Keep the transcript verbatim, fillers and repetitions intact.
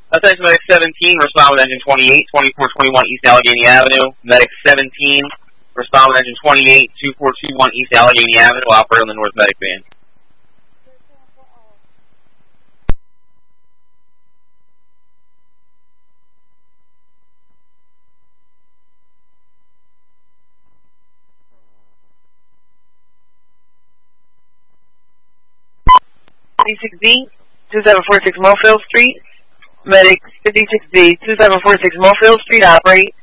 Attention Medic seventeen, respond with engine twenty-eight, twenty-four twenty-one East Allegheny Avenue. Medic seventeen, respond with engine twenty-eight, twenty-four twenty-one East Allegheny Avenue, operator on the North Medic band. fifty-six B, two seven four six Mofield Street. Medic fifty-six B, two seven four six Mofield Street, operate.